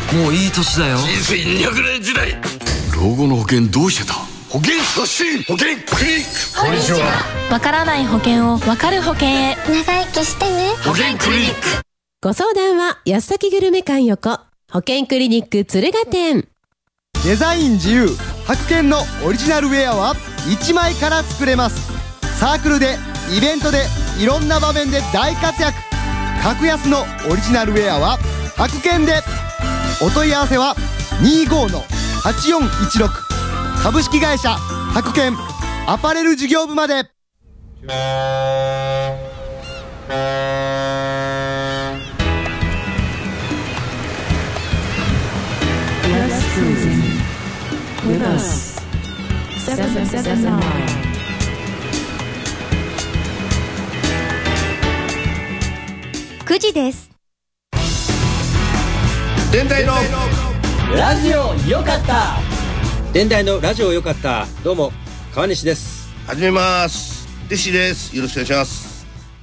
もういい年だよ。 人生200年時代。 老後の保険どうしてた？ 保険発信保険クリニック。こんにちは。 わからない保険をわかる保険へ。 長生きしてね。 保険クリニック。 ご相談は安崎グルメ館横保険クリニック敦賀店。 デザイン自由白犬のオリジナルウェアは1枚から作れます。サークルでイベントでいろんな場面で大活躍。格安のオリジナルウェアは白犬で。お問い合わせは 25-8416 株式会社白犬アパレル事業部まで。 9時です。 電台のラジオよかった。 電台のラジオよかった。どうも川西です。 始めます。弟子です。よろしくお願いします。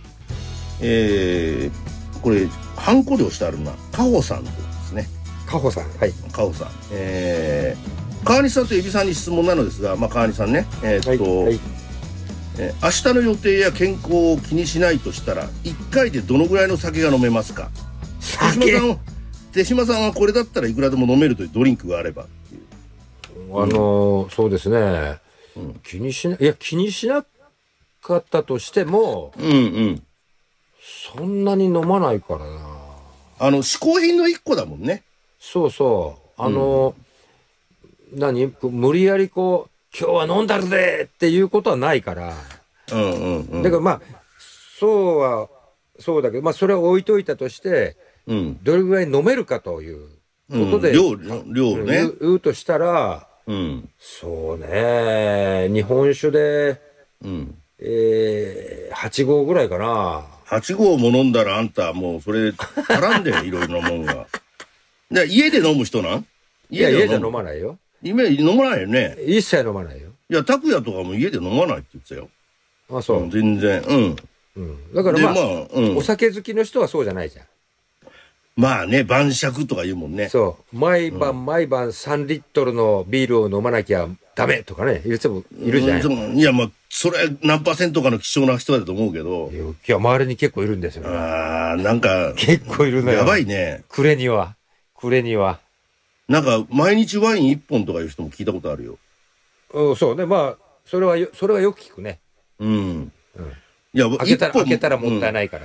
これハンコで押してあるのはカホさんですね。 カホさん。はい。 カホさん。川西さんとエビさんに質問なのですが、川西さんね、はいはい、明日の予定や健康を気にしないとしたら1回でどのぐらいの酒が飲めますか？手島さんはこれだったらいくらでも飲めるというドリンクがあればっていう。 そうですね、気にしなかったとしても、そんなに飲まないからな。 嗜好品の1個だもんね。 そうそう。無理やり今日は飲んだるでっていうことはないから。だからそうだけど、それを置いといたとして、どれぐらい飲めるかということで、 量ね。 言うとしたら、そうね、日本酒で、8合ぐらいかな。 8合も飲んだらあんたもうそれ絡んでいろいろなもんが。で家で飲む人なん？ 家で飲まないよ。 飲まないよね。 一切飲まないよ。 いや、拓也とかも家で飲まないって言ってたよ。 あ、そう。 全然。 だからお酒好きの人はそうじゃないじゃん。 晩酌とか言うもんね。 そう。毎晩3リットルのビールを飲まなきゃダメとかね、言う人もいるじゃん。 いや、それは何%かの希少な人だと思うけど。 いや、周りに結構いるんですよ。 なんか。 結構いるのよ。 やばいね。 暮れには。 なんか、毎日ワイン1本とかいう人も聞いたことあるよ。 そうね。それはよく聞くね。いや、開けたらもったいないから。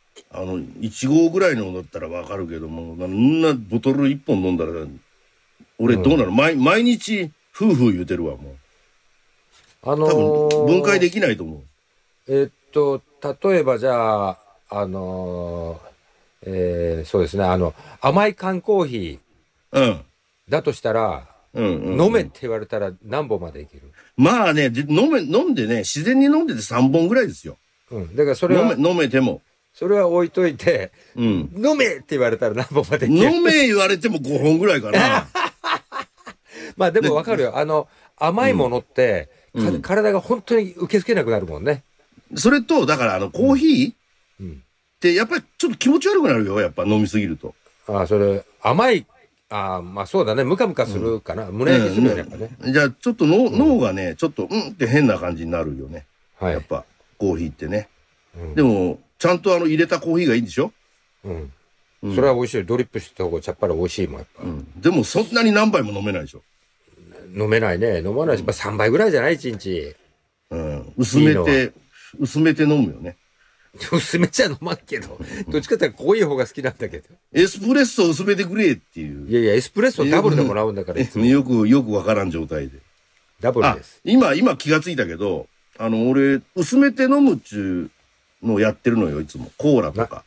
1合ぐらいのだったらわかるけども、そんなボトル1本飲んだら、俺どうなの？毎日、夫婦言うてるわ、もう。多分、分解できないと思う。 例えばじゃあ、そうですね、甘い缶コーヒー。だとしたら、飲めって言われたら何本までいける？ 飲んでね、自然に飲んでて3本ぐらいですよ。 だからそれは。 飲めても。 それは置いといて、飲めって言われたら何本までいける？ 飲め言われても5本ぐらいかな。 でもわかるよ。甘いものって、体が本当に受け付けなくなるもんね。 それと、だからコーヒーって、やっぱりちょっと気持ち悪くなるよ。やっぱ飲みすぎると。 それ、甘い、そうだね。ムカムカするかな。胸焼けするよね、やっぱね。 じゃあ、ちょっと脳がね、ちょっと、って変な感じになるよね。やっぱ、コーヒーってね。でも、ちゃんと入れたコーヒーがいいんでしょ？ それは美味しい。ドリップしてた方がちゃっぱり美味しいもん、やっぱ。 でも、そんなに何杯も飲めないでしょ？ 飲めないね。飲まないし、3杯ぐらいじゃない？ 1 日。 薄めて飲むよね。 薄めちゃ飲まんけど。どっちかっていうと濃い方が好きなんだけど。 エスプレッソ薄めてくれっていう。 いや、エスプレッソダブルでもらうんだから、いつも。 よくわからん状態で。 ダブルです。 今気がついたけど、俺、薄めて飲むっちゅうのをやってるのよ、いつも。コーラとか。